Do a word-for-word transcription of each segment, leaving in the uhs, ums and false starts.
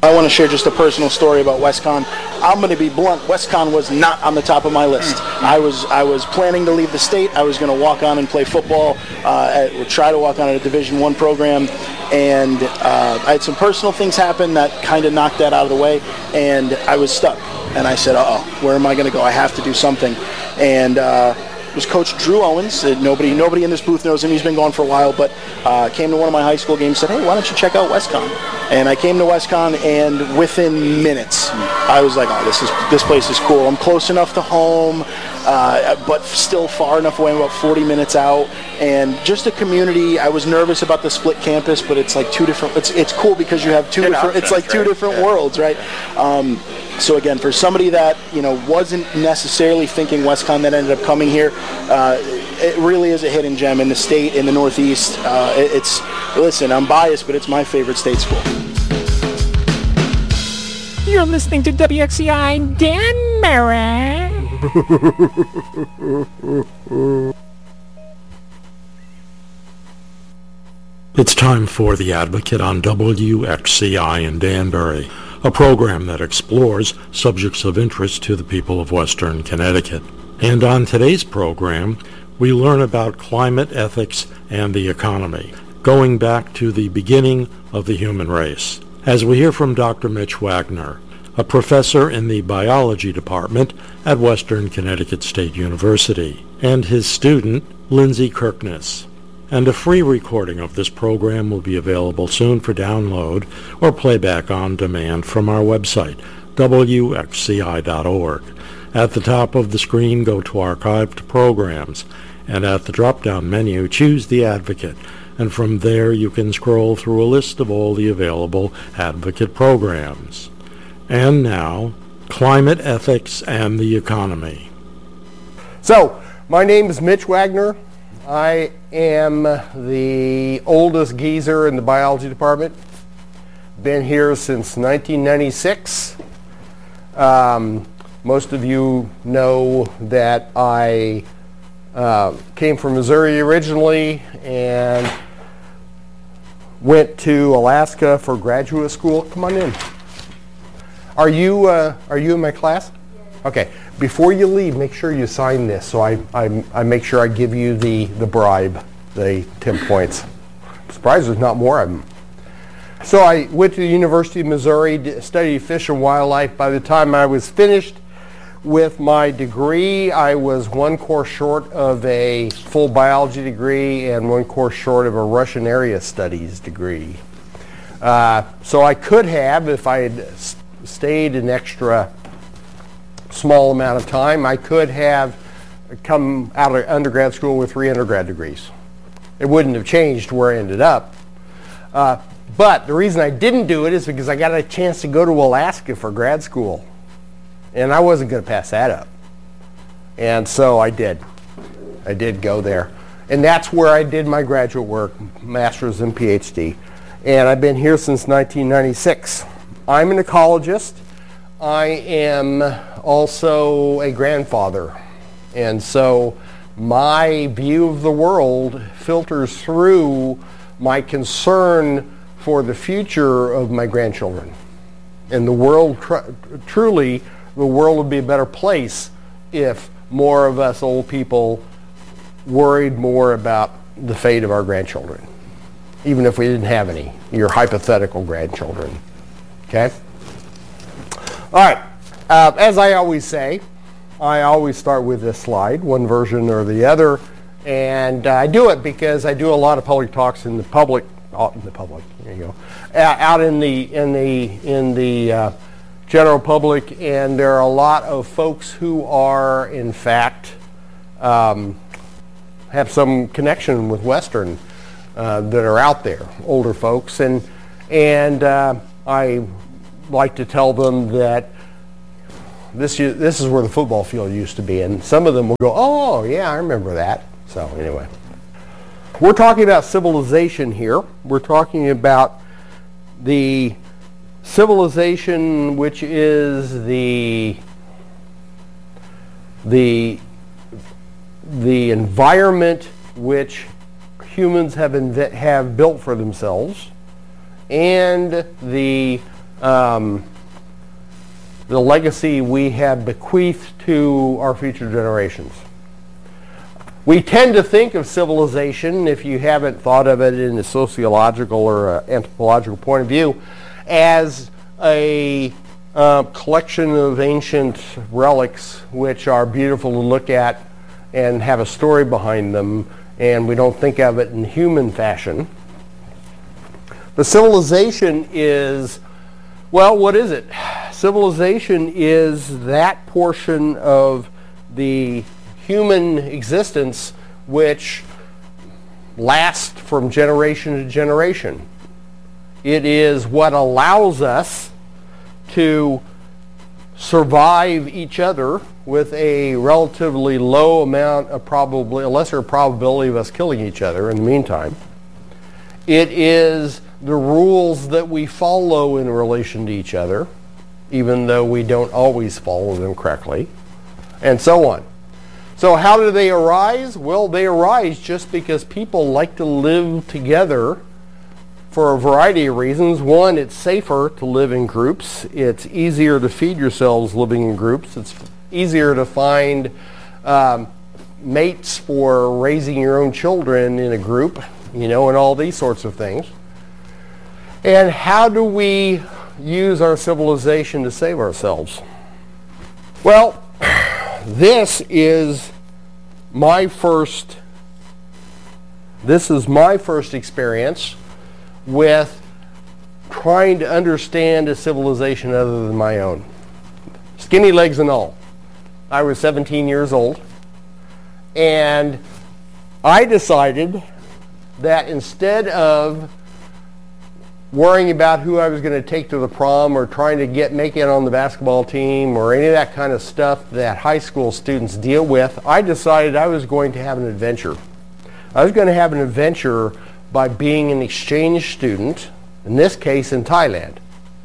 I want to share just a personal story about WestCon. I'm going to be blunt. WestCon was not on the top of my list. I was I was planning to leave the state. I was going to walk on and play football, uh, at, try to walk on at a Division One program, and uh, I had some personal things happen that kind of knocked that out of the way, and I was stuck. And I said, uh-oh, where am I going to go? I have to do something. And uh, it was Coach Drew Owens. Uh, nobody nobody in this booth knows him. He's been gone for a while, but uh, came to one of my high school games, said, hey, why don't you check out WestCon? And I came to WestCon, and within minutes, I was like, oh, this is this place is cool. I'm close enough to home, uh, but still far enough away, about forty minutes out. And just a community. I was nervous about the split campus, but it's like two different. It's it's cool because you have two different. It's like two different worlds, right? Um, So again, for somebody that, you know, wasn't necessarily thinking WestCon that ended up coming here, uh, it really is a hidden gem in the state, in the Northeast. Uh, it, it's, listen, I'm biased, but it's my favorite state school. You're listening to W X C I Danbury. It's time for The Advocate on W X C I in Danbury, a program that explores subjects of interest to the people of Western Connecticut. And on today's program, we learn about climate ethics and the economy, going back to the beginning of the human race. As we hear from Doctor Mitch Wagner, a professor in the biology department at Western Connecticut State University, and his student, Lindsay Kirkness. And a free recording of this program will be available soon for download or playback on demand from our website, W X C I dot org. At the top of the screen, go to Archived Programs, and at the drop-down menu, choose The Advocate, and from there you can scroll through a list of all the available Advocate programs. And now, climate ethics and the economy. So, my name is Mitch Wagner. I am the oldest geezer in the biology department. Been here since nineteen ninety-six. Um, most of you know that I uh, came from Missouri originally and went to Alaska for graduate school. Come on in. Are you uh, are you in my class? Okay. Before you leave, make sure you sign this so I, I, I make sure I give you the, the bribe, the ten points. I'm surprised there's not more of them. So I went to the University of Missouri, studied fish and wildlife. By the time I was finished with my degree, I was one course short of a full biology degree and one course short of a Russian area studies degree. Uh, so I could have, if I had stayed an extra small amount of time, I could have come out of undergrad school with three undergrad degrees. It wouldn't have changed where I ended up. Uh, but the reason I didn't do it is because I got a chance to go to Alaska for grad school. And I wasn't going to pass that up. And so I did. I did go there. And that's where I did my graduate work, master's and PhD. And I've been here since nineteen ninety-six. I'm an ecologist. I am also a grandfather, and so my view of the world filters through my concern for the future of my grandchildren. And the world, tr- truly, the world would be a better place if more of us old people worried more about the fate of our grandchildren, even if we didn't have any, your hypothetical grandchildren. Okay? All right. Uh, as I always say, I always start with this slide, one version or the other, and uh, I do it because I do a lot of public talks in the public, out in the public, there you go, uh, out in the in the in the uh, general public, and there are a lot of folks who are, in fact, um, have some connection with Western uh, that are out there, older folks, and and uh, I like to tell them that This this is where the football field used to be, and some of them will go, oh, yeah, I remember that. So anyway, we're talking about civilization here. We're talking about the civilization which is the the the environment which humans have inve- have built for themselves, and the um, the legacy we have bequeathed to our future generations. We tend to think of civilization, if you haven't thought of it in a sociological or a anthropological point of view, as a uh, collection of ancient relics which are beautiful to look at and have a story behind them, and we don't think of it in human fashion. The civilization is, well, what is it? Civilization is that portion of the human existence which lasts from generation to generation. It is what allows us to survive each other with a relatively low amount of probably, a lesser probability of us killing each other in the meantime. It is the rules that we follow in relation to each other, even though we don't always follow them correctly, and so on. So how do they arise? Well, they arise just because people like to live together for a variety of reasons. One, it's safer to live in groups. It's easier to feed yourselves living in groups. It's easier to find um, mates for raising your own children in a group, you know, and all these sorts of things. And how do we use our civilization to save ourselves? Well, this is my first, this is my first experience with trying to understand a civilization other than my own. Skinny legs and all. I was seventeen years old, and I decided that instead of worrying about who I was going to take to the prom or trying to get make it on the basketball team or any of that kind of stuff that high school students deal with, I decided I was going to have an adventure. I was going to have an adventure by being an exchange student, in this case in Thailand.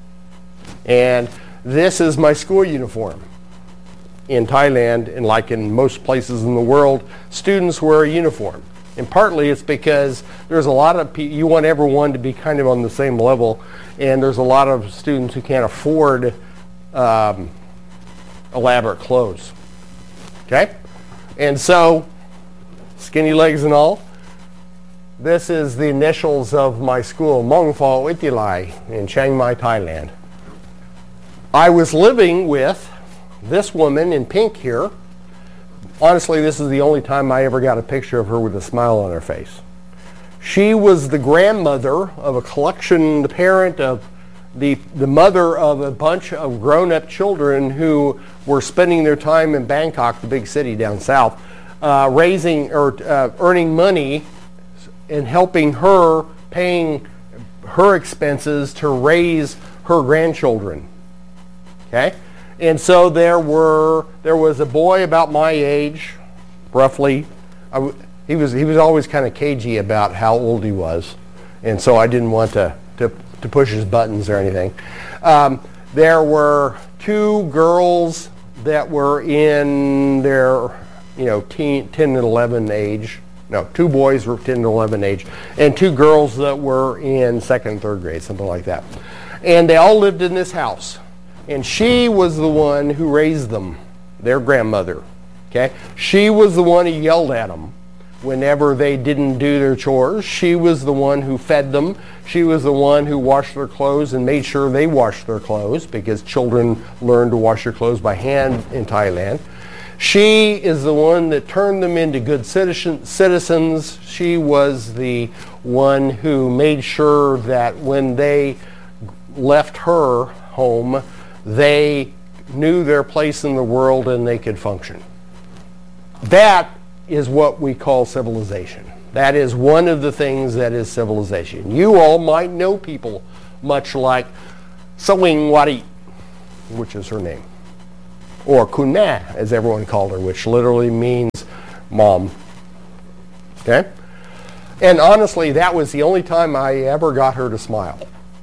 And this is my school uniform. In Thailand, and like in most places in the world, students wear a uniform. And partly it's because there's a lot of people, you want everyone to be kind of on the same level, and there's a lot of students who can't afford um, elaborate clothes. Okay? And so, skinny legs and all, this is the initials of my school, Mong Pho Vidyalai in Chiang Mai, Thailand. I was living with this woman in pink here. Honestly, this is the only time I ever got a picture of her with a smile on her face. She was the grandmother of a collection, the parent of the, the mother of a bunch of grown-up children who were spending their time in Bangkok, the big city down south, uh, raising or uh, earning money and helping her, paying her expenses to raise her grandchildren. Okay? And so there were there was a boy about my age, roughly. I w- he was he was always kind of cagey about how old he was, and so I didn't want to to, to push his buttons or anything. Um, there were two girls that were in their you know teen, ten and eleven age. No, two boys were ten and eleven age, and two girls that were in second and third grade, something like that. And they all lived in this house. And she was the one who raised them, their grandmother. Okay? She was the one who yelled at them whenever they didn't do their chores. She was the one who fed them. She was the one who washed their clothes and made sure they washed their clothes, because children learn to wash their clothes by hand in Thailand. She is the one that turned them into good citizen, citizens. She was the one who made sure that when they left her home, they knew their place in the world and they could function. That is what we call civilization. That is one of the things that is civilization. You all might know people much like Sawing Wari, which is her name, or Kuna, as everyone called her, which literally means mom. Okay? And honestly, that was the only time I ever got her to smile.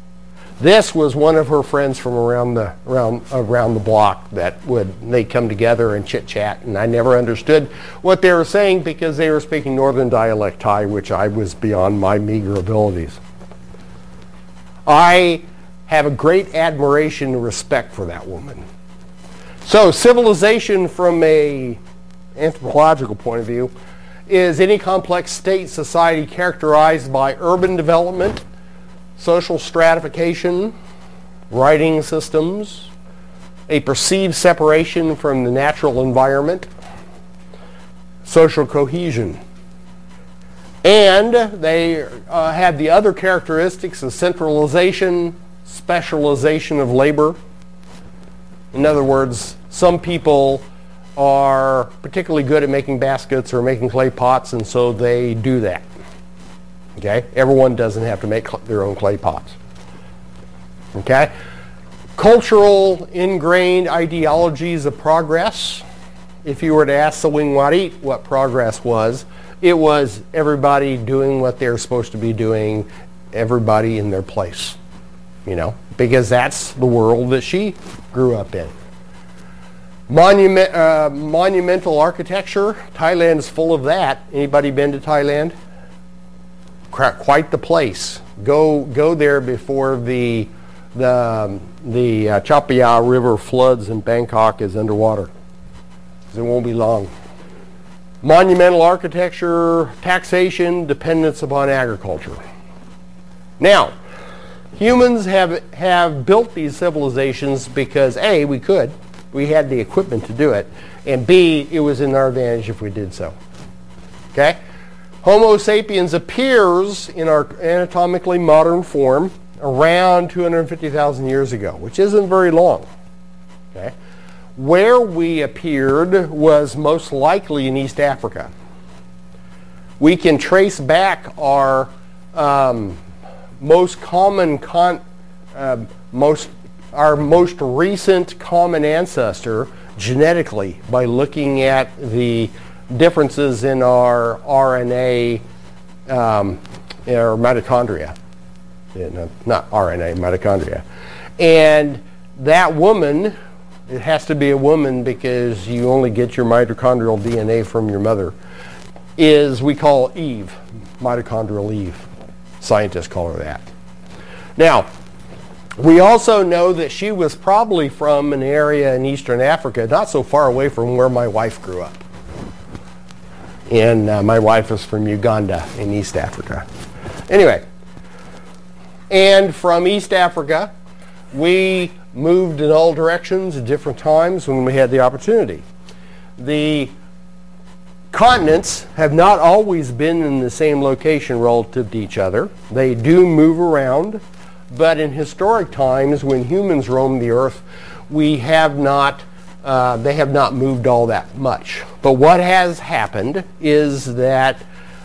This was one of her friends from around the around around the block that would they come together and chit chat, and I never understood what they were saying because they were speaking Northern dialect Thai, which I was beyond my meager abilities. I have a great admiration and respect for that woman. So civilization from a anthropological point of view is any complex state society characterized by urban development, social stratification, writing systems, a perceived separation from the natural environment, social cohesion. And they uh, have the other characteristics of centralization, specialization of labor. In other words, some people are particularly good at making baskets or making clay pots, and so they do that. Okay? Everyone doesn't have to make cl- their own clay pots. Okay? Cultural ingrained ideologies of progress. If you were to ask the Wingwarit what progress was, it was everybody doing what they're supposed to be doing, everybody in their place, you know, because that's the world that she grew up in. Monument, uh, monumental architecture, Thailand is full of that. Anybody been to Thailand? Quite the place. Go go there before the the the uh, Chao Phraya River floods and Bangkok is underwater. It won't be long. Monumental architecture, taxation, dependence upon agriculture. Now, humans have have built these civilizations because A, we could, we had the equipment to do it, and B, it was in our advantage if we did so. Okay? Homo sapiens appears in our anatomically modern form around two hundred fifty thousand years ago, which isn't very long. Okay? Where we appeared was most likely in East Africa. We can trace back our um, most common, con- uh, most our most recent common ancestor genetically by looking at the differences in our R N A, um, or mitochondria. Yeah, no, not R N A, mitochondria. And that woman, it has to be a woman because you only get your mitochondrial D N A from your mother, is we call Eve, mitochondrial Eve. Scientists call her that. Now, we also know that she was probably from an area in Eastern Africa, not so far away from where my wife grew up. And uh, my wife is from Uganda in East Africa. Anyway, and from East Africa, we moved in all directions at different times when we had the opportunity. The continents have not always been in the same location relative to each other. They do move around, but in historic times when humans roamed the earth, we have not, uh, they have not moved all that much. But what has happened is that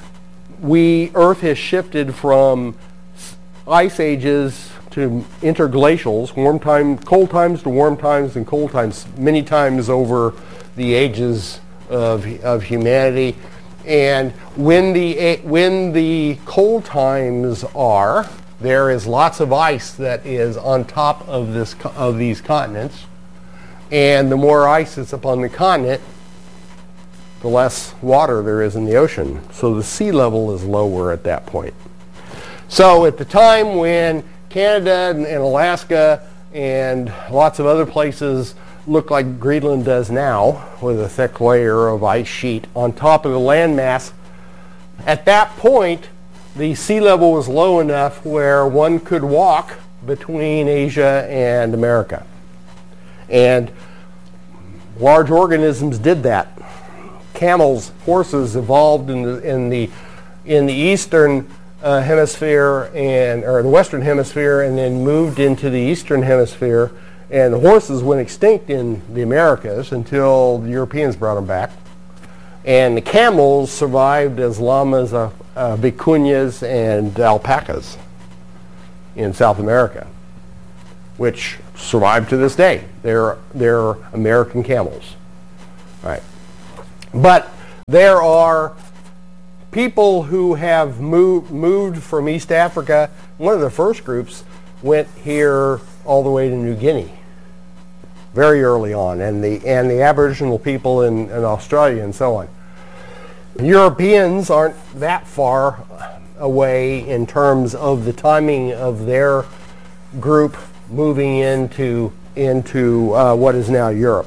we, Earth has shifted from ice ages to interglacials, warm time, cold times to warm times and cold times, many times over the ages of, of humanity. And when the, when the cold times are, there is lots of ice that is on top of, this, of these continents. And the more ice that's up on the continent, the less water there is in the ocean. So the sea level is lower at that point. So at the time when Canada and, and Alaska and lots of other places look like Greenland does now, with a thick layer of ice sheet on top of the landmass, at that point the sea level was low enough where one could walk between Asia and America. And large organisms did that. Camels, horses evolved in the in the in the eastern uh, hemisphere and or the western hemisphere, and then moved into the eastern hemisphere. And the horses went extinct in the Americas until the Europeans brought them back. And the camels survived as llamas, uh, uh, vicuñas, and alpacas in South America, which survive to this day. They're they're American camels, right? But there are people who have moved moved from East Africa. One of the first groups went here all the way to New Guinea very early on, and the and the Aboriginal people in, in Australia and so on. Europeans aren't that far away in terms of the timing of their group moving into, into uh, what is now Europe.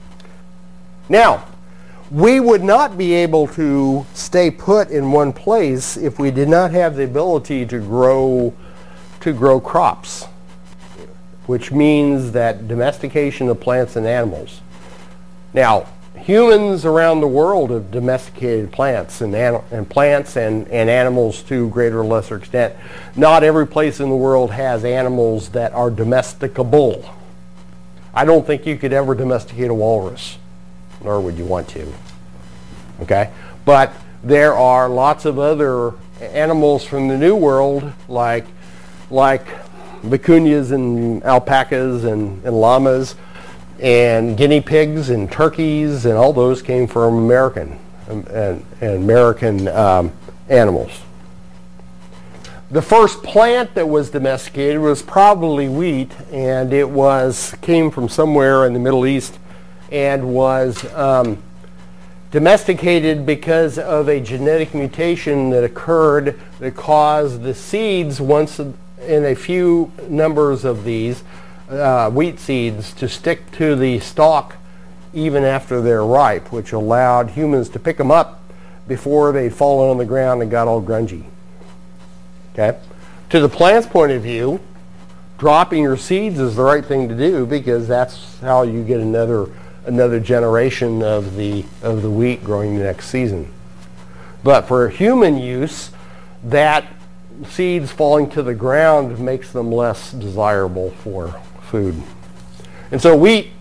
Now, we would not be able to stay put in one place if we did not have the ability to grow, to grow crops, which means that domestication of plants and animals. Now, humans around the world have domesticated plants and, an- and plants and, and animals to a greater or lesser extent. Not every place in the world has animals that are domesticable. I don't think you could ever domesticate a walrus, nor would you want to. Okay? But there are lots of other animals from the New World, like, like vicuñas and alpacas and, and llamas, and guinea pigs and turkeys, and all those came from American um, and, and American um, animals. The first plant that was domesticated was probably wheat, and it was came from somewhere in the Middle East and was um, domesticated because of a genetic mutation that occurred that caused the seeds, once in a few numbers of these, Uh, wheat seeds, to stick to the stalk even after they're ripe, which allowed humans to pick them up before they'd fallen on the ground and got all grungy. Okay? To the plant's point of view, dropping your seeds is the right thing to do, because that's how you get another another generation of the of the wheat growing the next season. But for human use, that seeds falling to the ground makes them less desirable for food. And so wheat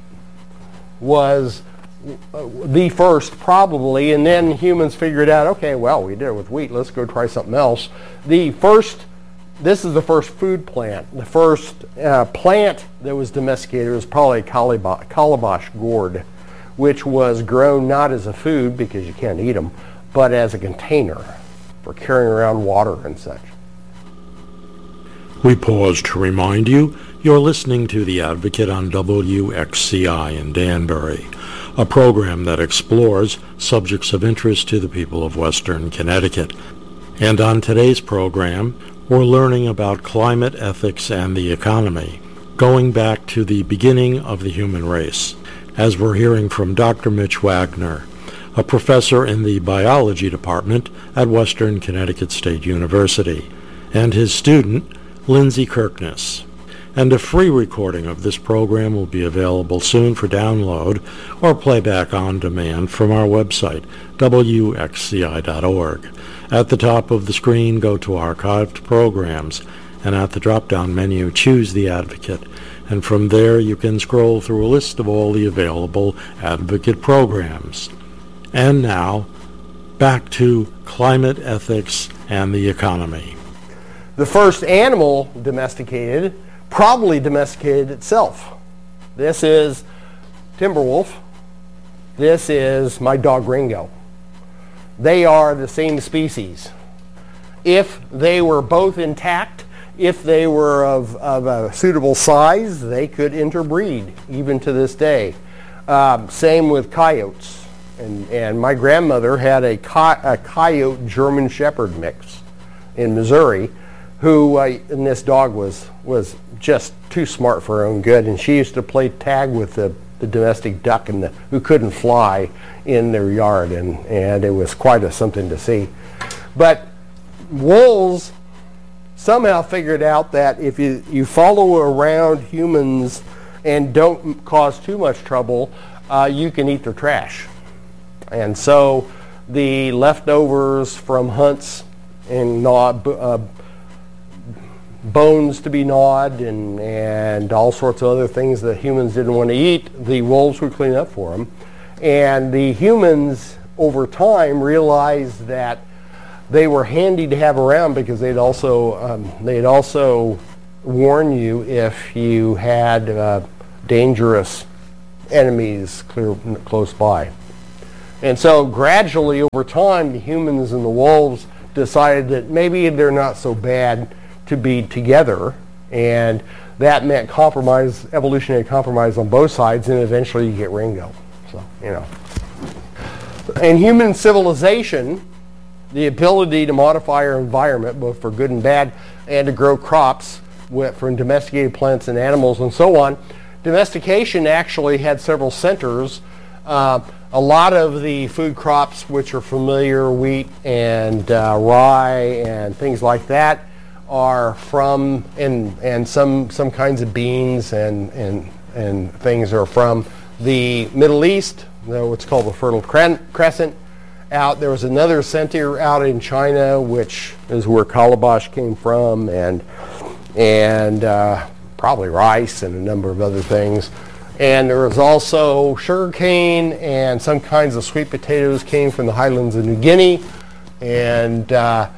was the first, probably, and then humans figured out, okay, well, we did it with wheat, let's go try something else. The first, this is the first food plant. The first uh, plant that was domesticated was probably calabash, calabash gourd, which was grown not as a food, because you can't eat them, but as a container for carrying around water and such. We pause to remind you you're listening to The Advocate on W X C I in Danbury, a program that explores subjects of interest to the people of Western Connecticut. And on today's program, we're learning about climate ethics and the economy, going back to the beginning of the human race, as we're hearing from Doctor Mitch Wagner, a professor in the biology department at Western Connecticut State University, and his student, Lindsay Kirkness. And a free recording of this program will be available soon for download or playback on demand from our website, W X C I dot org. At the top of the screen, go to Archived Programs, and at the drop-down menu, choose The Advocate. And from there, you can scroll through a list of all the available Advocate programs. And now, back to climate ethics and the economy. The first animal domesticated probably domesticated itself. This is Timberwolf. This is my dog Ringo. They are the same species. If they were both intact, if they were of, of a suitable size, they could interbreed even to this day. Um, same with coyotes. And, and my grandmother had a, co- a coyote German Shepherd mix in Missouri, who, uh, and this dog was, was just too smart for her own good, and she used to play tag with the, the domestic duck and the, who couldn't fly in their yard, and, and it was quite a something to see. But wolves somehow figured out that if you, you follow around humans and don't cause too much trouble, uh, you can eat their trash. And so the leftovers from hunts and gnaw, uh, bones to be gnawed and, and all sorts of other things that humans didn't want to eat, the wolves would clean up for them. And the humans, over time, realized that they were handy to have around, because they'd also, um, they'd also warn you if you had uh, dangerous enemies clear, close by. And so gradually over time, the humans and the wolves decided that maybe they're not so bad to be together, and that meant compromise, evolutionary compromise on both sides, and eventually you get Ringo. So, you know. In human civilization, the ability to modify our environment, both for good and bad, and to grow crops, with, from domesticated plants and animals and so on. Domestication actually had several centers. Uh, a lot of the food crops which are familiar, wheat and uh, rye and things like that, are from, and and some some kinds of beans and and and things are from the Middle East, what's called the Fertile Crescent. Out there was another center out in China, which is where calabash came from, and and uh, probably rice and a number of other things. And there was also sugarcane, and some kinds of sweet potatoes came from the highlands of New Guinea, and uh,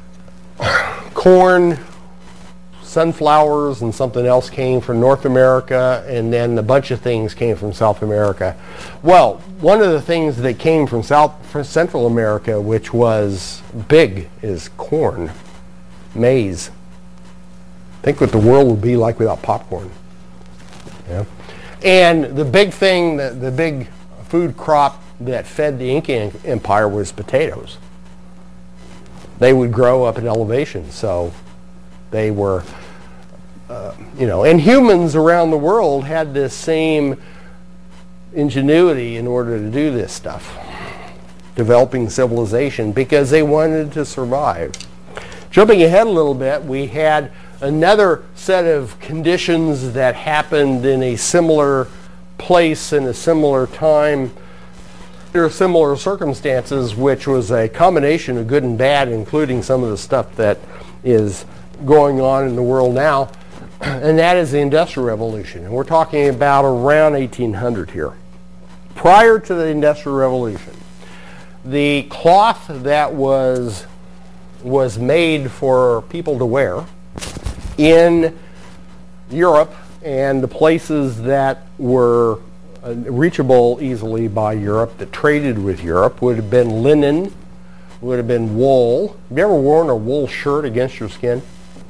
corn, sunflowers, and something else came from North America, and then a bunch of things came from South America. Well, one of the things that came from South from Central America, which was big, is corn, maize. Think what the world would be like without popcorn. Yeah. And the big thing, the, the big food crop that fed the Inca Empire was potatoes. They would grow up in elevation, so they were, uh, you know, and humans around the world had this same ingenuity in order to do this stuff, developing civilization, because they wanted to survive. Jumping ahead a little bit, we had another set of conditions that happened in a similar place in a similar time under similar circumstances, which was a combination of good and bad, including some of the stuff that is going on in the world now, and that is the Industrial Revolution. And we're talking about around eighteen hundred here. Prior to the Industrial Revolution, the cloth that was was made for people to wear in Europe and the places that were uh, reachable easily by Europe, that traded with Europe, would have been linen, would have been wool. Have you ever worn a wool shirt against your skin?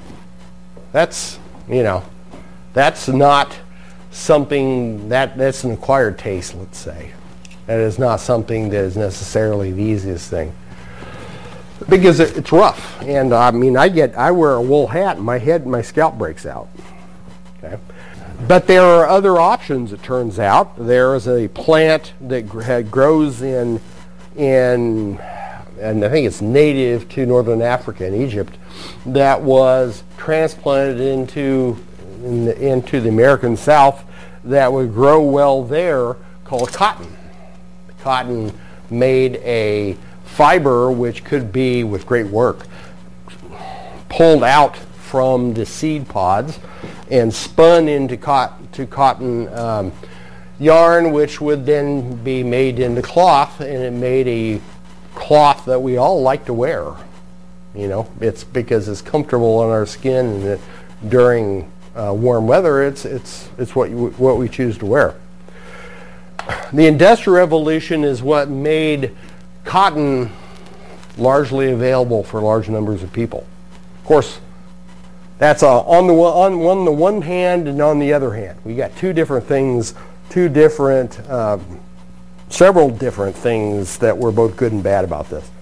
That's, you know, that's not something, that that's an acquired taste, let's say. That is not something that is necessarily the easiest thing, because it, it's rough. And I mean, I get, I wear a wool hat and my head, my scalp breaks out. Okay. But there are other options, it turns out. There is a plant that gr- grows in, in, and I think it's native to northern Africa and Egypt, that was transplanted into, in the, into the American South, that would grow well there, called cotton. Cotton made a fiber which could be, with great work, pulled out from the seed pods and spun into cot- to cotton um, yarn, which would then be made into cloth, and it made a cloth that we all like to wear. You know, it's because it's comfortable on our skin, and it, during uh, warm weather, it's it's it's what you, what we choose to wear. The Industrial Revolution is what made cotton largely available for large numbers of people. Of course, that's uh, on the on one the one hand and on the other hand. We got two different things, two different, uh, several different things that were both good and bad about this.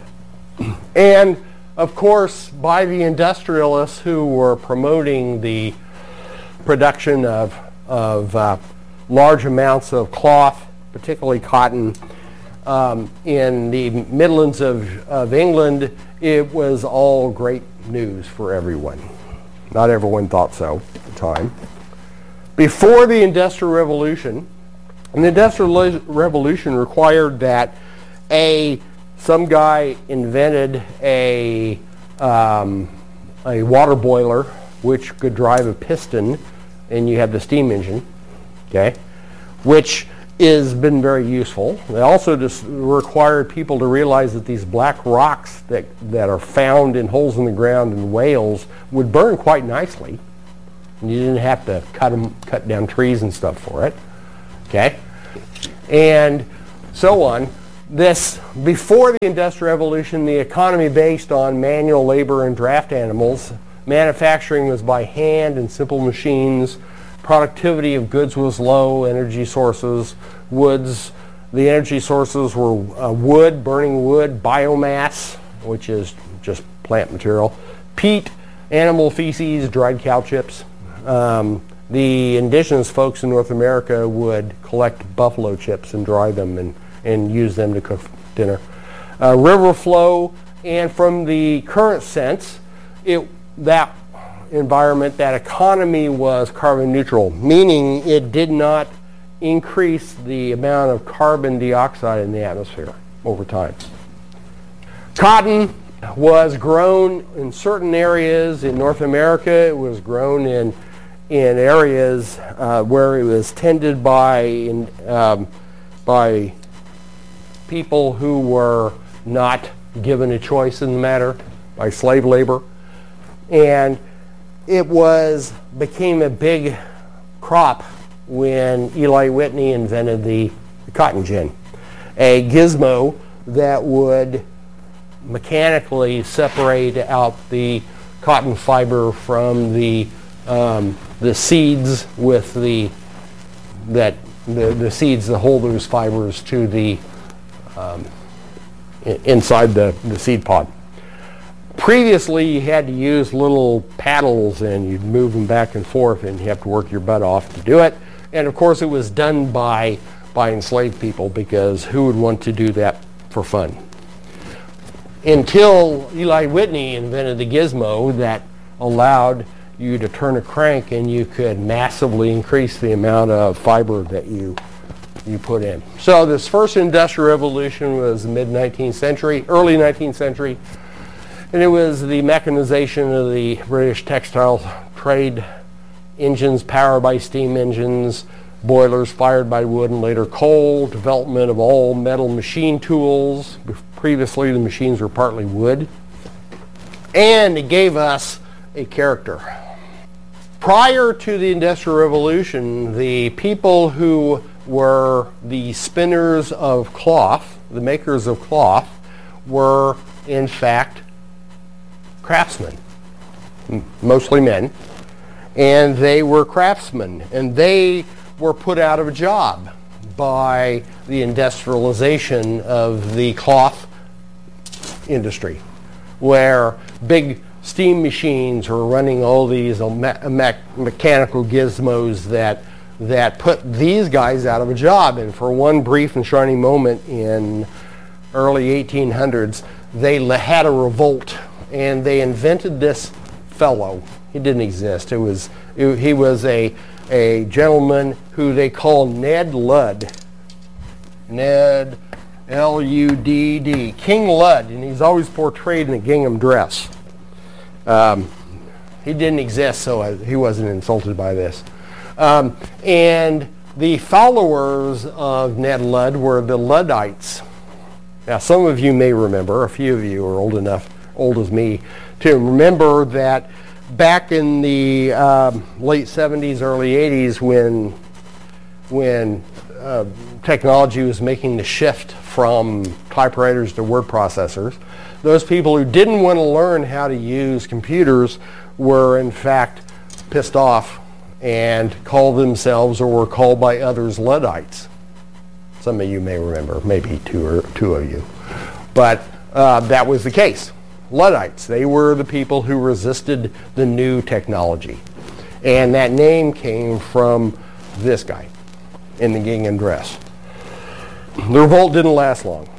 And of course, by the industrialists who were promoting the production of of uh, large amounts of cloth, particularly cotton, um, in the Midlands of, of England, it was all great news for everyone. Not everyone thought so at the time. Before the Industrial Revolution, and the Industrial Revolution required that a some guy invented a um, a water boiler which could drive a piston, and you have the steam engine, okay, which has been very useful. They also just required people to realize that these black rocks that, that are found in holes in the ground in Wales would burn quite nicely. And you didn't have to cut them, cut down trees and stuff for it, okay, and so on. This, before the Industrial Revolution, the economy based on manual labor and draft animals. Manufacturing was by hand and simple machines. Productivity of goods was low. Energy sources, woods, the energy sources were uh, wood, burning wood, biomass, which is just plant material, peat, animal feces, dried cow chips. Um, the indigenous folks in North America would collect buffalo chips and dry them and, and use them to cook dinner. Uh, river flow, and from the current sense, it that environment, that economy was carbon neutral, meaning it did not increase the amount of carbon dioxide in the atmosphere over time. Cotton was grown in certain areas in North America. It was grown in in areas uh, where it was tended by in, um, by people who were not given a choice in the matter, by slave labor, and it was became a big crop when Eli Whitney invented the, the cotton gin, a gizmo that would mechanically separate out the cotton fiber from the um, the seeds with the that the, the seeds that hold those fibers to the um, inside the, the seed pod. Previously, you had to use little paddles and you'd move them back and forth, and you have to work your butt off to do it. And of course, it was done by by enslaved people, because who would want to do that for fun? Until Eli Whitney invented the gizmo that allowed you to turn a crank and you could massively increase the amount of fiber that you you put in. So this first industrial revolution was the mid nineteenth century, early nineteenth century, and it was the mechanization of the British textile trade, engines powered by steam engines, boilers fired by wood and later coal, development of all metal machine tools. Previously the machines were partly wood, and it gave us a character. Prior to the Industrial Revolution, the people who were the spinners of cloth, the makers of cloth, were in fact craftsmen, mostly men, and they were craftsmen, and they were put out of a job by the industrialization of the cloth industry, where big steam machines were running all these me- me- mechanical gizmos that that put these guys out of a job. And for one brief and shining moment in early eighteen hundreds, they had a revolt, and they invented this fellow. He didn't exist. It was it, he was a a gentleman who they call Ned Ludd. Ned, L U D D, King Ludd, and he's always portrayed in a gingham dress. Um, he didn't exist, so I, he wasn't insulted by this. Um, and the followers of Ned Ludd were the Luddites. Now, some of you may remember, a few of you are old enough, old as me, to remember that back in the um, late seventies, early eighties, when when uh, technology was making the shift from typewriters to word processors, those people who didn't want to learn how to use computers were in fact pissed off and called themselves, or were called by others, Luddites. Some of you may remember, maybe two or two of you, but uh, that was the case. Luddites, they were the people who resisted the new technology, and that name came from this guy in the gingham dress. The revolt didn't last long,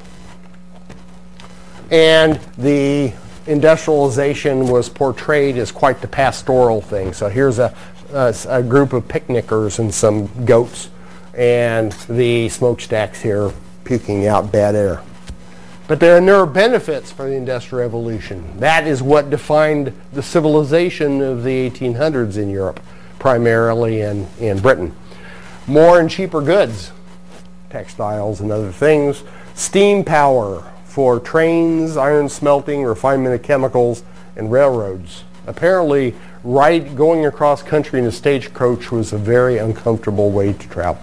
and the industrialization was portrayed as quite the pastoral thing. So here's a, a, a group of picnickers and some goats, and the smokestacks here puking out bad air. But there are no benefits for the Industrial Revolution. That is what defined the civilization of the eighteen hundreds in Europe, primarily in, in Britain. More and cheaper goods, textiles and other things, steam power for trains, iron smelting, refinement of chemicals, and railroads. Apparently, ride, going across country in a stagecoach was a very uncomfortable way to travel.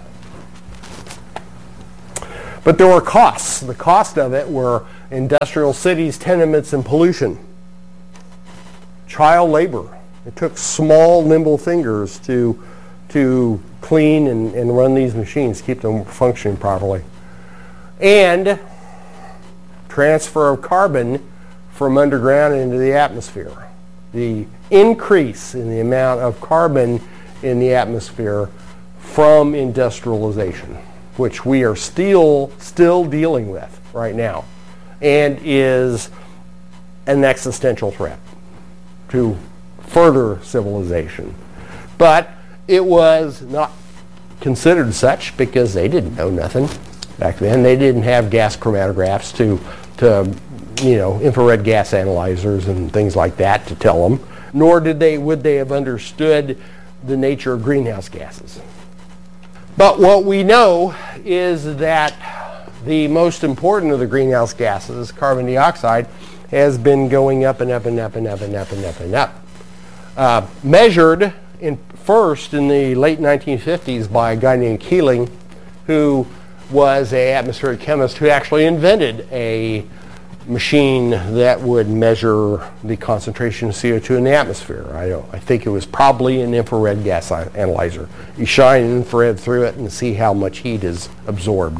But there were costs. The cost of it were industrial cities, tenements, and pollution. Child labor. It took small, nimble fingers to, to clean and, and run these machines, keep them functioning properly. And transfer of carbon from underground into the atmosphere. the increase in the amount of carbon in the atmosphere from industrialization, which we are still still dealing with right now, and is an existential threat to further civilization. But it was not considered such because they didn't know nothing back then. They didn't have gas chromatographs to, to you know, infrared gas analyzers and things like that to tell them, nor did they, would they have understood the nature of greenhouse gases. But what we know is that the most important of the greenhouse gases, carbon dioxide, has been going up and up and up and up and up and up and up. Uh, measured in first in the late nineteen fifties by a guy named Keeling, who was an atmospheric chemist who actually invented a machine that would measure the concentration of C O two in the atmosphere. I don't, I think it was probably an infrared gas analyzer. You shine infrared through it and see how much heat is absorbed.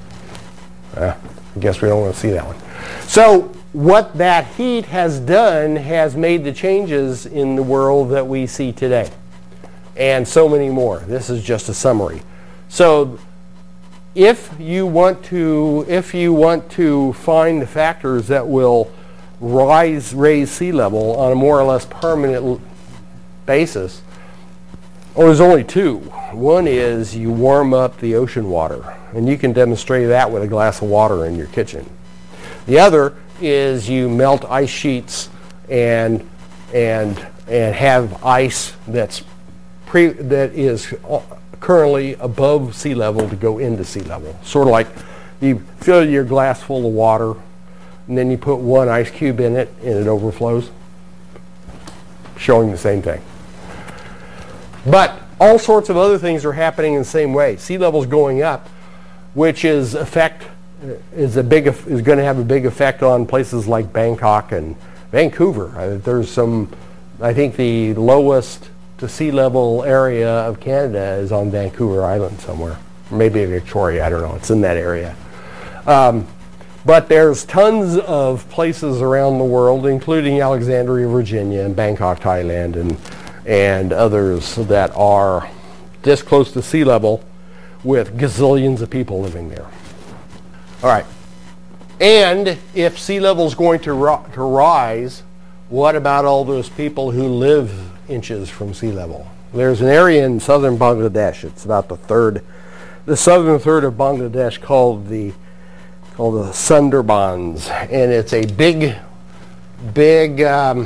Uh, I guess we don't want to see that one. So what that heat has done has made the changes in the world that we see today, and so many more. This is just a summary. So if you want to, if you want to find the factors that will rise, raise sea level on a more or less permanent basis, well, there's only two. One is you warm up the ocean water, and you can demonstrate that with a glass of water in your kitchen. The other is you melt ice sheets and and and have ice that's pre that is currently above sea level to go into sea level. Sort of like you fill your glass full of water and then you put one ice cube in it and it overflows, showing the same thing. But all sorts of other things are happening in the same way. Sea level's going up, which is affect is a big is going to have a big effect on places like Bangkok and Vancouver. Uh, there's some, I think the lowest to sea level area of Canada is on Vancouver Island somewhere, maybe Victoria. I don't know. It's in that area. Um, but there's tons of places around the world, including Alexandria, Virginia, and Bangkok, Thailand, and and others that are this close to sea level, with gazillions of people living there. All right, and if sea level is going to, ro- to rise, what about all those people who live inches from sea level? There's an area in southern Bangladesh. It's about the third, the southern third of Bangladesh, called the called the Sundarbans, and it's a big, big um,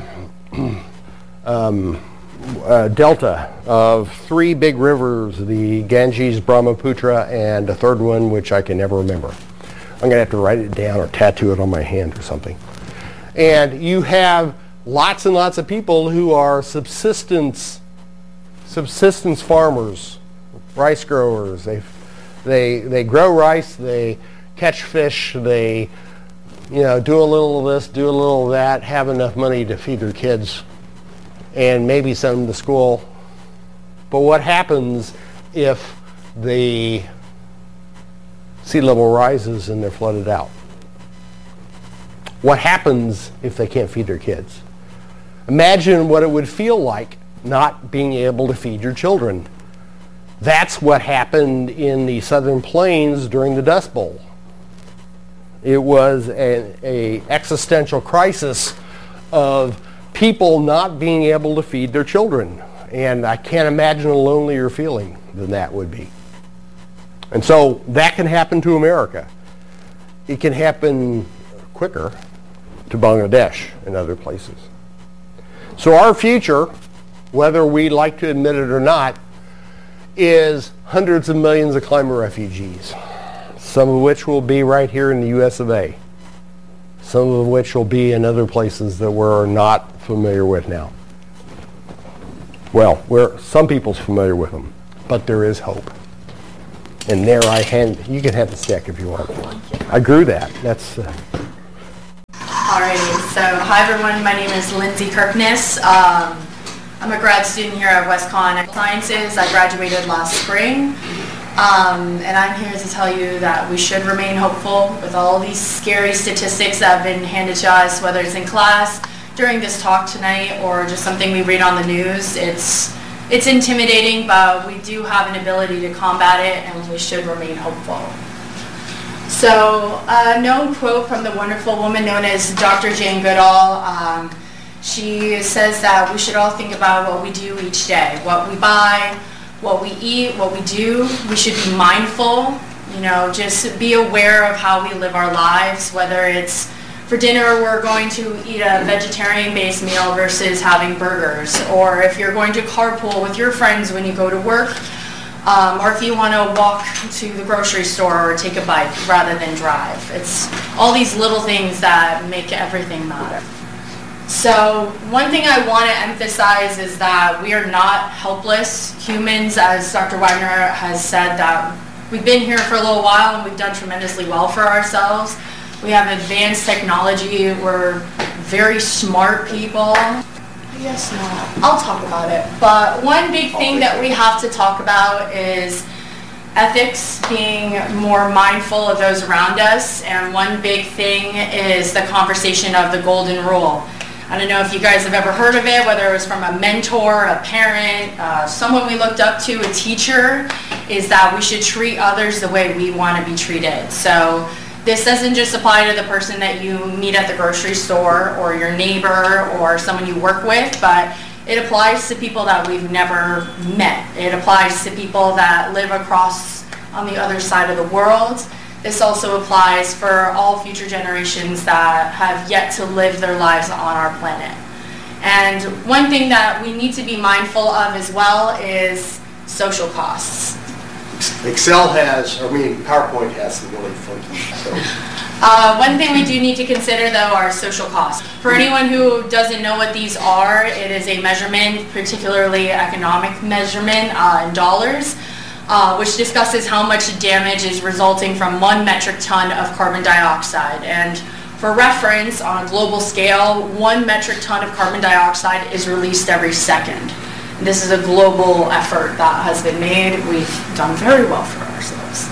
um, uh, delta of three big rivers: the Ganges, Brahmaputra, and a third one which I can never remember. I'm going to have to write it down or tattoo it on my hand or something. And you have lots and lots of people who are subsistence subsistence farmers, rice growers. They they they grow rice, they catch fish, they you know do a little of this, do a little of that, have enough money to feed their kids and maybe send them to school. But what happens if the sea level rises and they're flooded out? What happens if they can't feed their kids? Imagine what it would feel like not being able to feed your children. That's what happened in the Southern Plains during the Dust Bowl. It was an a existential crisis of people not being able to feed their children. And I can't imagine a lonelier feeling than that would be. And so that can happen to America. It can happen quicker to Bangladesh and other places. So our future, whether we like to admit it or not, is hundreds of millions of climate refugees, some of which will be right here in the U S of A, some of which will be in other places that we're not familiar with now. Well, we're, some people's familiar with them, but there is hope. And there I hand, you can have the stick if you want. I grew that. That's. Uh, Alrighty, so hi everyone, my name is Lindsay Kirkness. Um, I'm a grad student here at WestConn Sciences. I graduated last spring. Um, and I'm here to tell you that we should remain hopeful with all these scary statistics that have been handed to us, whether it's in class, during this talk tonight or just something we read on the news. It's it's intimidating, but we do have an ability to combat it, and we should remain hopeful. So a known quote from the wonderful woman known as Doctor Jane Goodall, um, she says that we should all think about what we do each day, what we buy, what we eat, what we do. We should be mindful, you know, just be aware of how we live our lives, whether it's for dinner we're going to eat a vegetarian-based meal versus having burgers, or if you're going to carpool with your friends when you go to work, um, or if you want to walk to the grocery store or take a bike rather than drive. It's all these little things that make everything matter. So one thing I want to emphasize is that we are not helpless humans, as Doctor Wagner has said, that we've been here for a little while and we've done tremendously well for ourselves. We have advanced technology, we're very smart people. I guess not. I'll talk about it. But one big thing that we have to talk about is ethics, being more mindful of those around us, and one big thing is the conversation of the golden rule. I don't know if you guys have ever heard of it, whether it was from a mentor, a parent, uh, someone we looked up to, a teacher, is that we should treat others the way we want to be treated. So this doesn't just apply to the person that you meet at the grocery store or your neighbor or someone you work with, but it applies to people that we've never met. It applies to people that live across on the other side of the world. This also applies for all future generations that have yet to live their lives on our planet. And one thing that we need to be mindful of as well is social costs. Excel has, I mean, PowerPoint has some really funky. So. Uh, one thing we do need to consider, though, are social costs. For anyone who doesn't know what these are, it is a measurement, particularly economic measurement uh, in dollars, Uh, which discusses how much damage is resulting from one metric ton of carbon dioxide. And for reference, on a global scale, one metric ton of carbon dioxide is released every second. And this is a global effort that has been made. We've done very well for ourselves.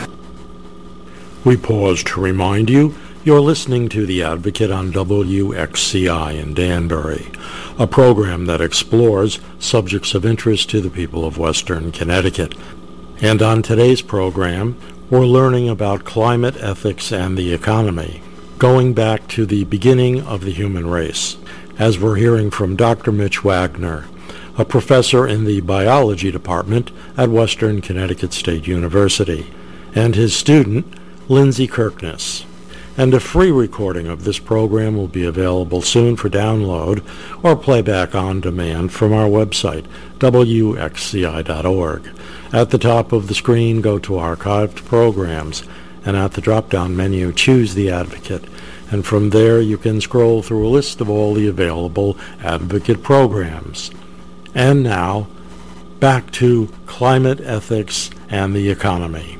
We pause to remind you you're listening to The Advocate on W X C I in Danbury, a program that explores subjects of interest to the people of Western Connecticut. And on today's program, we're learning about climate ethics and the economy, going back to the beginning of the human race, as we're hearing from Doctor Mitch Wagner, a professor in the biology department at Western Connecticut State University, and his student, Lindsay Kirkness. And a free recording of this program will be available soon for download or playback on demand from our website, W X C I dot org. At the top of the screen, go to Archived Programs, and at the drop-down menu, choose The Advocate. And from there, you can scroll through a list of all the available Advocate programs. And now, back to climate ethics and the economy.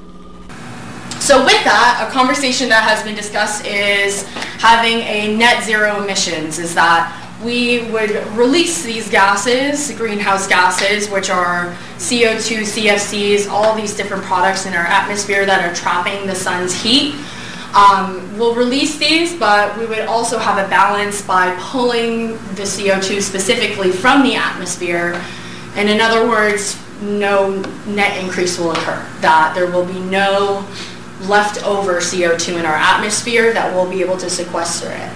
So with that, a conversation that has been discussed is having a net zero emissions, is that we would release these gases, greenhouse gases, which are C O two, C F Cs, all these different products in our atmosphere that are trapping the sun's heat. Um, we'll release these, but we would also have a balance by pulling the C O two specifically from the atmosphere. And in other words, no net increase will occur, that there will be no leftover C O two in our atmosphere that we'll be able to sequester it.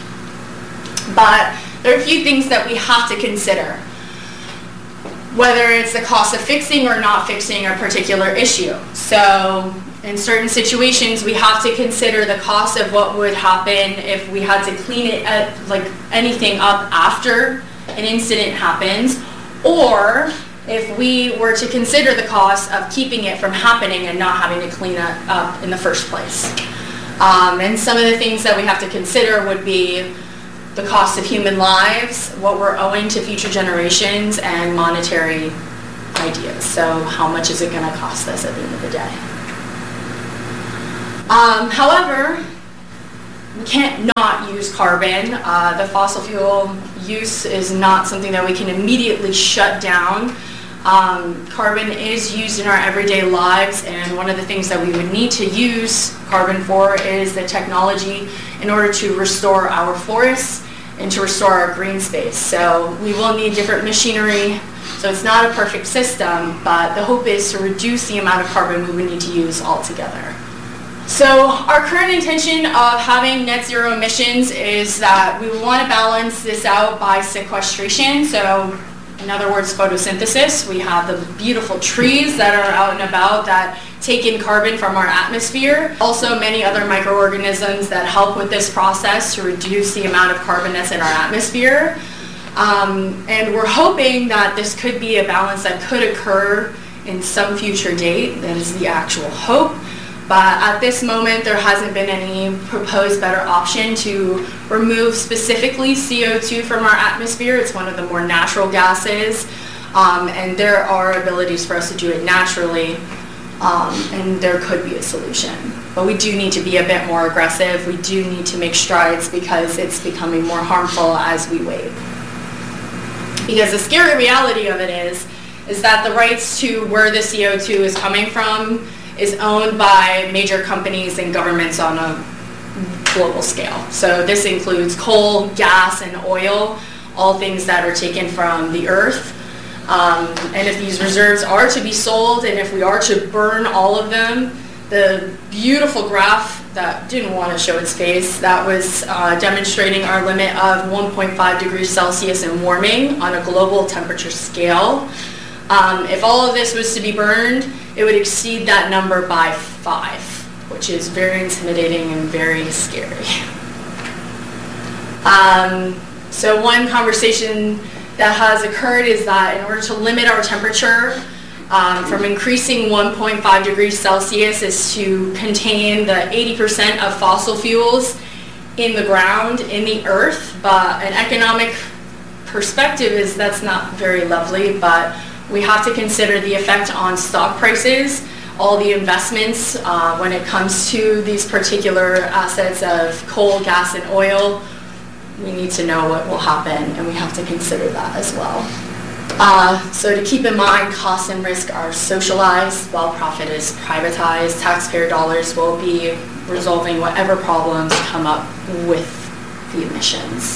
But there are a few things that we have to consider, whether it's the cost of fixing or not fixing a particular issue. So in certain situations, we have to consider the cost of what would happen if we had to clean it, at, like anything up after an incident happens, or if we were to consider the cost of keeping it from happening and not having to clean it up in the first place. Um, and some of the things that we have to consider would be the cost of human lives, what we're owing to future generations, and monetary ideas. So how much is it going to cost us at the end of the day? Um, however, we can't not use carbon. Uh, the fossil fuel use is not something that we can immediately shut down. Um, carbon is used in our everyday lives, and one of the things that we would need to use carbon for is the technology in order to restore our forests and to restore our green space. So we will need different machinery. So it's not a perfect system, but the hope is to reduce the amount of carbon we would need to use altogether. So our current intention of having net zero emissions is that we want to balance this out by sequestration. So in other words, photosynthesis. We have the beautiful trees that are out and about that take in carbon from our atmosphere. Also many other microorganisms that help with this process to reduce the amount of carbon that's in our atmosphere. Um, and we're hoping that this could be a balance that could occur in some future date. That is the actual hope. But at this moment, there hasn't been any proposed better option to remove specifically C O two from our atmosphere. It's one of the more natural gases, um, and there are abilities for us to do it naturally, um, and there could be a solution. But we do need to be a bit more aggressive. We do need to make strides because it's becoming more harmful as we wait. Because the scary reality of it is, is that the rights to where the C O two is coming from is owned by major companies and governments on a global scale. So this includes coal, gas, and oil, all things that are taken from the earth. Um, and if these reserves are to be sold, and if we are to burn all of them, the beautiful graph that didn't want to show its face, that was uh, demonstrating our limit of one point five degrees Celsius in warming on a global temperature scale. Um, if all of this was to be burned, it would exceed that number by five, which is very intimidating and very scary. Um, so one conversation that has occurred is that in order to limit our temperature um, from increasing one point five degrees Celsius is to contain the eighty percent of fossil fuels in the ground, in the earth. But an economic perspective is that's not very lovely, but we have to consider the effect on stock prices, all the investments uh, when it comes to these particular assets of coal, gas, and oil. We need to know what will happen, and we have to consider that as well. Uh, so to keep in mind, costs and risk are socialized while profit is privatized. Taxpayer dollars will be resolving whatever problems come up with the emissions.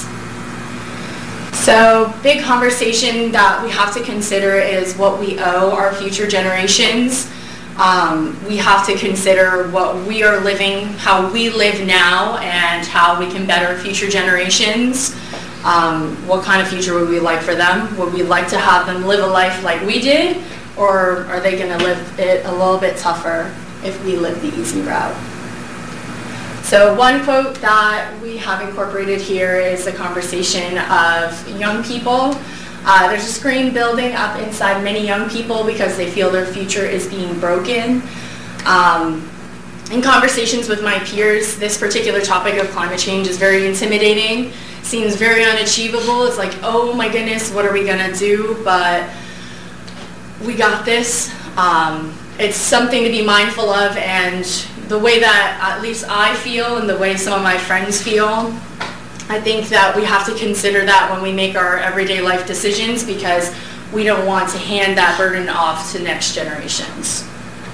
So big conversation that we have to consider is what we owe our future generations. Um, we have to consider what we are living, how we live now, and how we can better future generations. Um, what kind of future would we like for them? Would we like to have them live a life like we did, or are they going to live it a little bit tougher if we live the easy route? So one quote that we have incorporated here is a conversation of young people. Uh, there's a screen building up inside many young people because they feel their future is being broken. Um, in conversations with my peers, this particular topic of climate change is very intimidating, seems very unachievable. It's like, oh my goodness, what are we gonna do? But we got this. Um, it's something to be mindful of, and the way that at least I feel and the way some of my friends feel, I think that we have to consider that when we make our everyday life decisions, because we don't want to hand that burden off to next generations.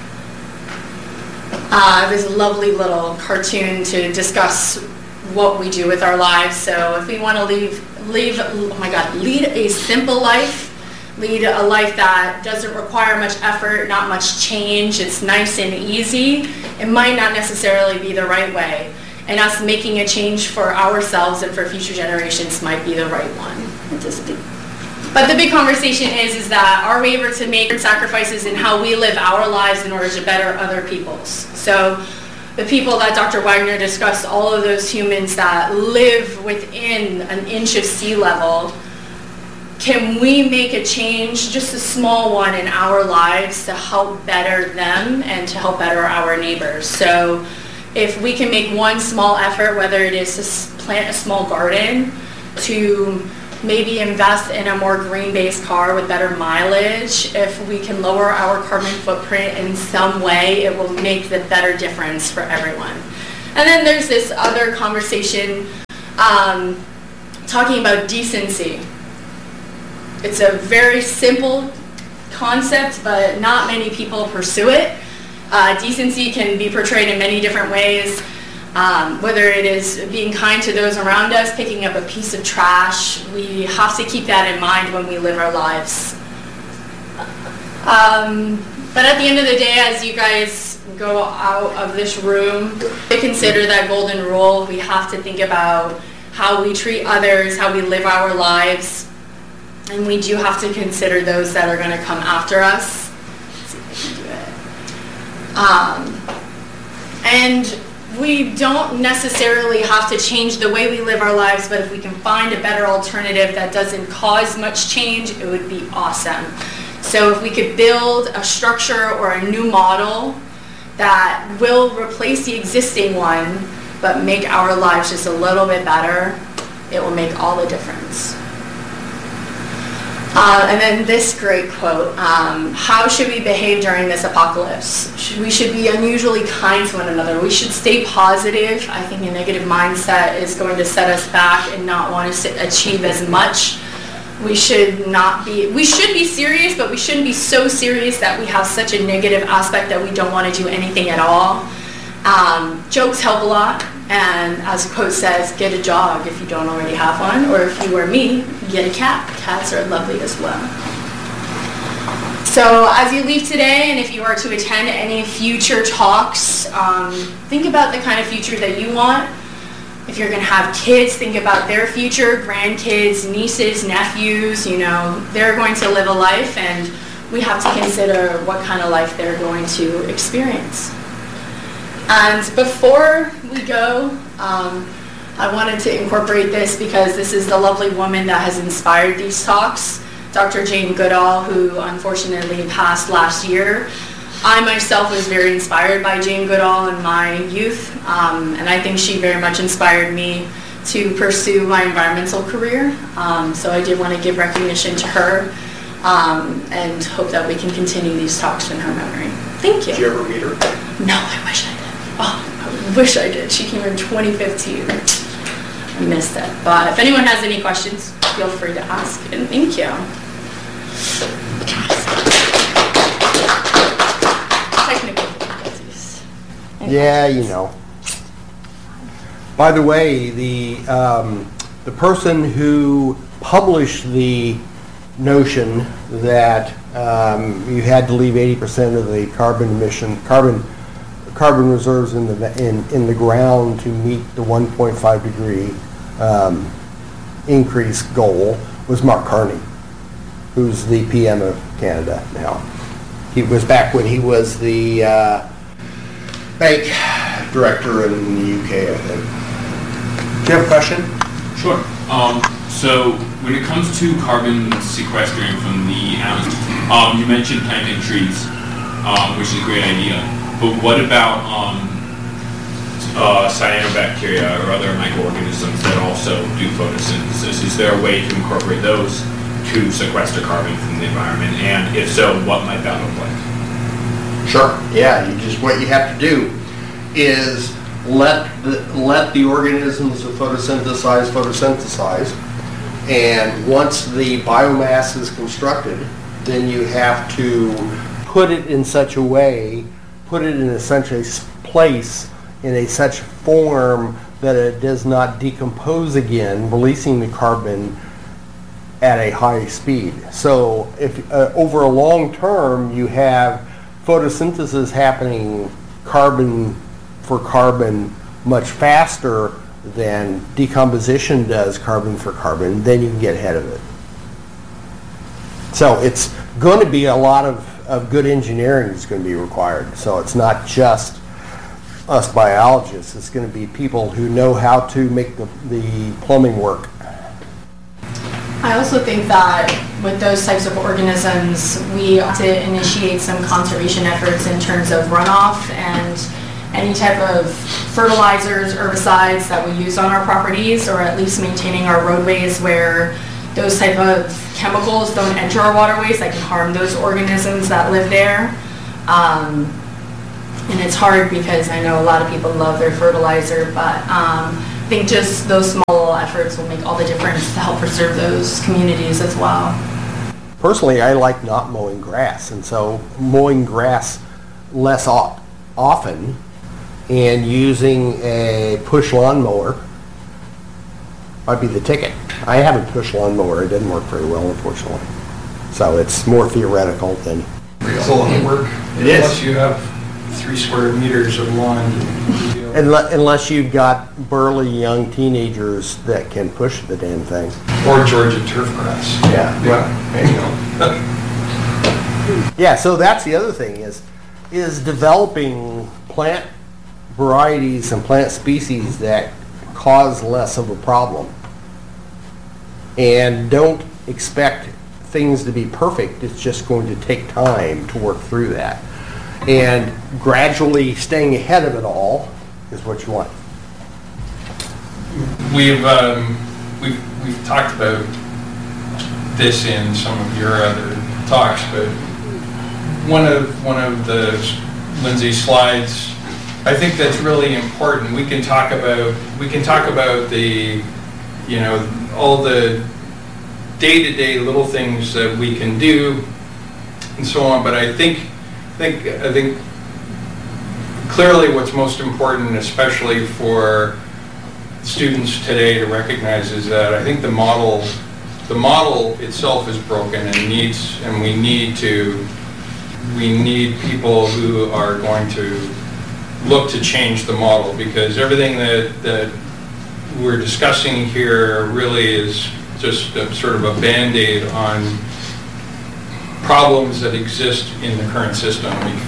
Uh, there's a lovely little cartoon to discuss what we do with our lives. So if we want to leave, leave, oh my God, lead a simple life, lead a life that doesn't require much effort, not much change, it's nice and easy, it might not necessarily be the right way. And us making a change for ourselves and for future generations might be the right one. But the big conversation is, is that are we able to make sacrifices in how we live our lives in order to better other people's? So the people that Doctor Wagner discussed, all of those humans that live within an inch of sea level, can we make a change, just a small one in our lives, to help better them and to help better our neighbors? So if we can make one small effort, whether it is to plant a small garden, to maybe invest in a more green-based car with better mileage, if we can lower our carbon footprint in some way, it will make the better difference for everyone. And then there's this other conversation um, talking about decency. It's a very simple concept, but not many people pursue it. Uh, decency can be portrayed in many different ways. Um, whether it is being kind to those around us, picking up a piece of trash, we have to keep that in mind when we live our lives. Um, but at the end of the day, as you guys go out of this room, to consider that golden rule. We have to think about how we treat others, how we live our lives, and we do have to consider those that are going to come after us. Let's see if I can do it. Um, and we don't necessarily have to change the way we live our lives, but if we can find a better alternative that doesn't cause much change, it would be awesome. So if we could build a structure or a new model that will replace the existing one, but make our lives just a little bit better, it will make all the difference. Uh, and then this great quote, um, how should we behave during this apocalypse? Should, we should be unusually kind to one another. We should stay positive. I think a negative mindset is going to set us back and not want to achieve as much. We should not be, we should be serious, but we shouldn't be so serious that we have such a negative aspect that we don't want to do anything at all. Um, jokes help a lot, and as the quote says, get a dog if you don't already have one, or if you were me, get a cat. Cats are lovely as well. So as you leave today, and if you are to attend any future talks, um, think about the kind of future that you want. If you're going to have kids, think about their future, grandkids, nieces, nephews, you know, they're going to live a life, and we have to consider what kind of life they're going to experience. And before we go, um, I wanted to incorporate this because this is the lovely woman that has inspired these talks, Doctor Jane Goodall, who unfortunately passed last year. I myself was very inspired by Jane Goodall in my youth, um, and I think she very much inspired me to pursue my environmental career. Um, so I did want to give recognition to her, um, and hope that we can continue these talks in her memory. Thank you. Did you ever meet her? No, I wish I did. Oh, I wish I did. She came here in twenty fifteen. I missed it. But if anyone has any questions, feel free to ask, and thank you. Yeah, you know. By the way, the um, the person who published the notion that um, you had to leave eighty percent of the carbon emission, carbon carbon reserves in the in, in the ground to meet the one point five degree um, increase goal was Mark Carney, who's the P M of Canada now. He was back when he was the uh, bank director in the U K, I think. Do you have a question? Sure. Um, so when it comes to carbon sequestering from the atmosphere, um, you mentioned planting trees, um, which is a great idea. But what about um, uh, cyanobacteria or other microorganisms that also do photosynthesis? Is there a way to incorporate those to sequester carbon from the environment? And if so, what might that look like? Sure. Yeah. You just what you have to do is let the, let the organisms that photosynthesize photosynthesize, and once the biomass is constructed, then you have to put it in such a way, put it in a such a place in a such form that it does not decompose again, releasing the carbon at a high speed. So if uh, over a long term you have photosynthesis happening carbon for carbon much faster than decomposition does carbon for carbon, then you can get ahead of it. So it's going to be a lot of, of good engineering is going to be required. So it's not just us biologists, it's going to be people who know how to make the, the plumbing work. I also think that with those types of organisms, we ought to initiate some conservation efforts in terms of runoff and any type of fertilizers, herbicides that we use on our properties, or at least maintaining our roadways where those type of chemicals don't enter our waterways that can harm those organisms that live there. Um, and it's hard because I know a lot of people love their fertilizer, but um, I think just those small efforts will make all the difference to help preserve those communities as well. Personally, I like not mowing grass, and so mowing grass less often and using a push lawnmower might be the ticket. I have a push lawnmower. It didn't work very well, unfortunately. So it's more theoretical than It's a lot of work. It is. Unless you have three square meters of lawn. Unle- unless you've got burly young teenagers that can push the damn thing. Or Georgia turf grass. Yeah. Yeah, there you go. Yeah, so that's the other thing is, is developing plant varieties and plant species that cause less of a problem. And don't expect things to be perfect. It's just going to take time to work through that. And gradually staying ahead of it all is what you want. We've, um, we've, we've talked about this in some of your other talks, but one of, one of the Lindsay's slides, I think that's really important. We can talk about, we can talk about the, you know, all the day-to-day little things that we can do and so on, but I think, think, I think clearly what's most important, especially for students today to recognize, is that I think the model, the model itself is broken and needs, and we need to, we need people who are going to look to change the model, because everything that, that we're discussing here really is just a, sort of a Band-Aid on problems that exist in the current system.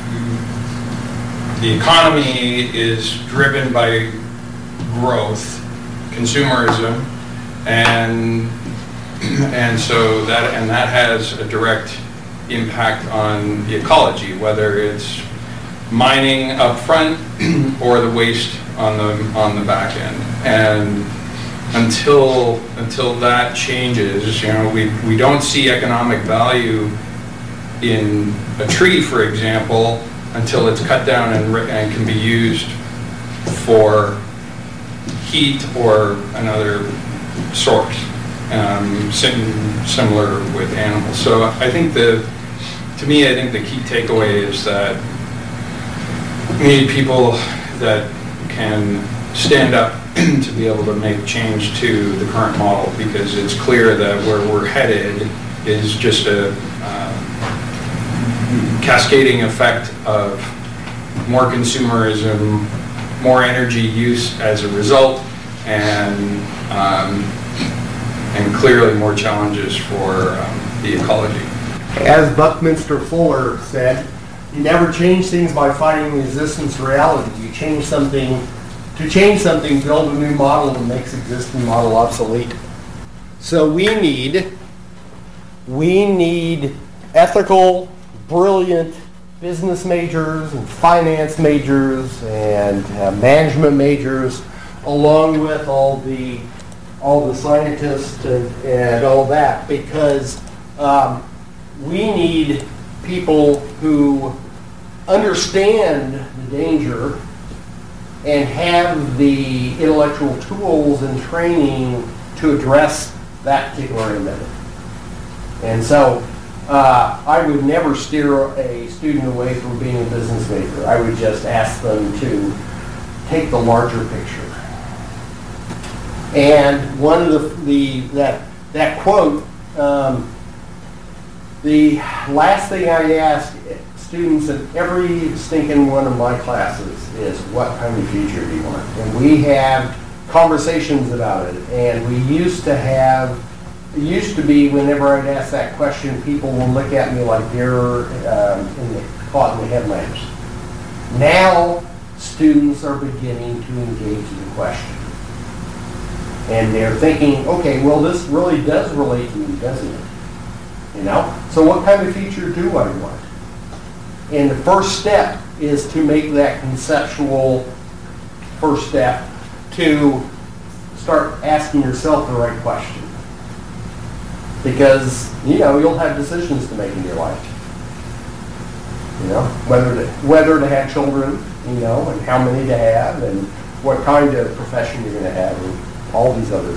The economy is driven by growth, consumerism, and and so that and that has a direct impact on the ecology, whether it's mining up front or the waste on the on the back end. And until until that changes, you know, we we don't see economic value in a tree, for example, until it's cut down and, and can be used for heat or another source. Um, sim similar with animals. So I think the, to me, I think the key takeaway is that we need people that can stand up to be able to make change to the current model, because it's clear that where we're headed is just a uh, cascading effect of more consumerism, more energy use as a result, and um, and clearly more challenges for um, the ecology. As Buckminster Fuller said, you never change things by fighting resistance to reality. You change something, to change something, build a new model that makes existing model obsolete. So we need, we need ethical, brilliant business majors and finance majors and uh, management majors, along with all the all the scientists and, and all that, because um, we need people who understand the danger and have the intellectual tools and training to address that particular limit. And so uh, I would never steer a student away from being a business major. I would just ask them to take the larger picture. And one of the, the that that quote, um, the last thing I ask students in every stinking one of my classes is, what kind of future do you want? And we have conversations about it. And we used to have, it used to be whenever I'd ask that question, people would look at me like they're um, in the, caught in the headlamps. Now students are beginning to engage in the question. And they're thinking, okay, well, this really does relate to me, doesn't it? You know? So what kind of future do I want? And the first step is to make that conceptual first step to start asking yourself the right question. Because, you know, you'll have decisions to make in your life. You know, whether to, whether to have children, you know, and how many to have, and what kind of profession you're going to have, and all these other